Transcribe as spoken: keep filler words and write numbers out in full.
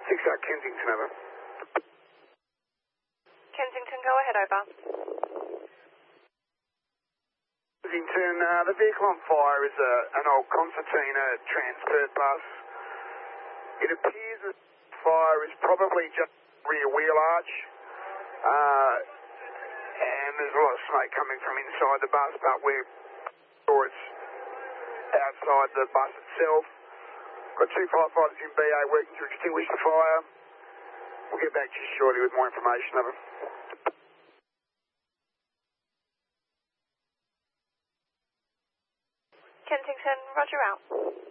six out Kensington, over. Kensington, go ahead, over. Kensington, uh, the vehicle on fire is a, an old concertina transport bus. It appears that the fire is probably just rear wheel arch. Uh, and there's a lot of smoke coming from inside the bus, but we're sure it's outside the bus itself. Got two firefighters in B A working to extinguish the fire. We'll get back to you shortly with more information, over. Kensington, roger out.